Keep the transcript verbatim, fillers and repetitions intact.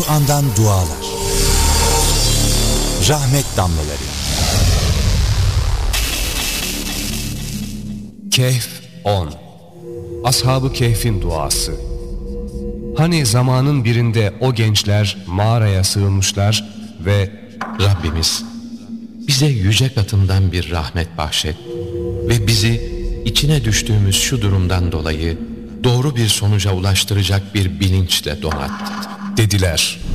Kur'an'dan dualar. Rahmet damlaları. Kehf on. Ashab-ı Kehf'in duası. Hani zamanın birinde o gençler mağaraya sığınmışlar ve Rabbimiz, bize yüce katından bir rahmet bahşet ve bizi içine düştüğümüz şu durumdan dolayı doğru bir sonuca ulaştıracak bir bilinçle donat dediler.